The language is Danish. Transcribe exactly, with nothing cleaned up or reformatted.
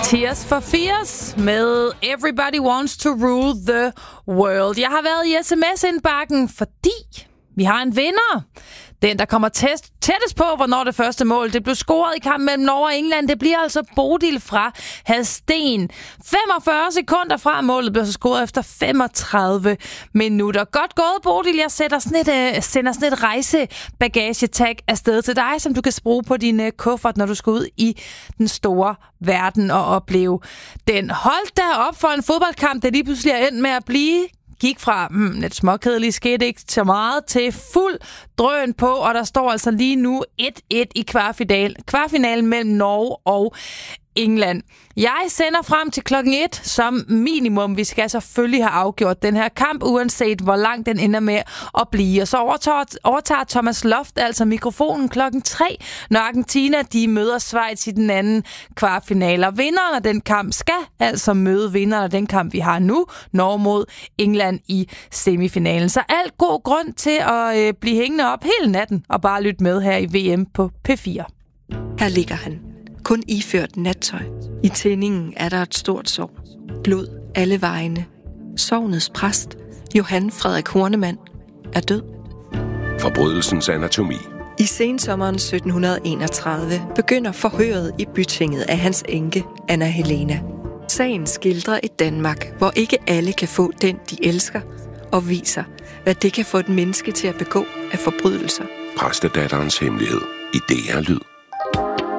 Tears for Fears med Everybody Wants to Rule the World. Jeg har været i sms-indbakken, fordi vi har en vinder. Den, der kommer tæt, tættest på, hvornår det første mål det blev scoret i kampen mellem Norge og England, det bliver altså Bodil fra Hadsten. femogfyrre sekunder fra målet blev så scoret efter femogtredive minutter. Godt gået, Bodil. Jeg sætter sådan et, uh, sender sådan et rejsebagagetag afsted til dig, som du kan bruge på din uh, kuffert, når du skal ud i den store verden og opleve den. Hold da op for en fodboldkamp, der lige pludselig er endt med at blive... Gik fra hmm, lidt småkedeligt, skete ikke så meget, til fuld drøn på, og der står altså lige nu et et i kvartfinalen, kvartfinalen mellem Norge og England. Jeg sender frem til klokken et som minimum. Vi skal selvfølgelig have afgjort den her kamp, uanset hvor lang den ender med at blive. Og så overtager, overtager Thomas Loft altså mikrofonen klokken tre, når Argentina de møder Schweiz i den anden kvartfinale. Og vinderen af den kamp skal altså møde vinderen af den kamp, vi har nu, Norge mod England i semifinalen. Så alt god grund til at øh, blive hængende op hele natten og bare lytte med her i V M på P fire. Her ligger han. Kun iført nattøj. I tændingen er der et stort sår. Blod alle vejene. Sognets præst, Johan Frederik Hornemann, er død. Forbrydelsens anatomi. I sensommeren sytten enogtredive begynder forhøret i bytinget af hans enke, Anna Helena. Sagen skildrer et Danmark, hvor ikke alle kan få den, de elsker, og viser, hvad det kan få et menneske til at begå af forbrydelser. Præstedatterens hemmelighed i D R Lyd.